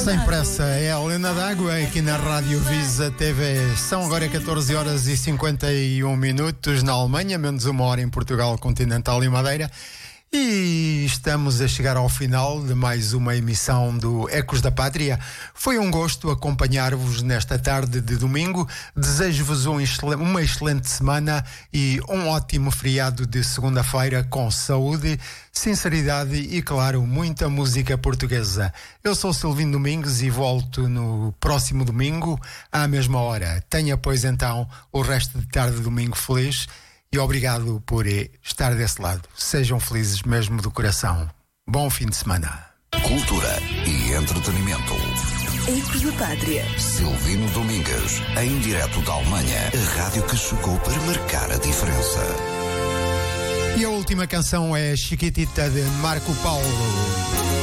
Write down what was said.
Sem pressa, é a Helena d'Água aqui na Rádio Visa TV. São agora 14 horas e 51 minutos na Alemanha, menos uma hora em Portugal continental e Madeira. E estamos a chegar ao final de mais uma emissão do Ecos da Pátria. Foi um gosto acompanhar-vos nesta tarde de domingo. Desejo-vos uma excelente semana e um ótimo feriado de segunda-feira com saúde, sinceridade e, claro, muita música portuguesa. Eu sou Silvino Domingos e volto no próximo domingo à mesma hora. Tenha, pois, então, o resto de tarde de domingo feliz. E obrigado por estar desse lado. Sejam felizes mesmo do coração. Bom fim de semana. Cultura e entretenimento. Ecos da Pátria. Silvino Domingos, em direto da Alemanha. A rádio que chegou para marcar a diferença. E a última canção é Chiquitita de Marco Paulo.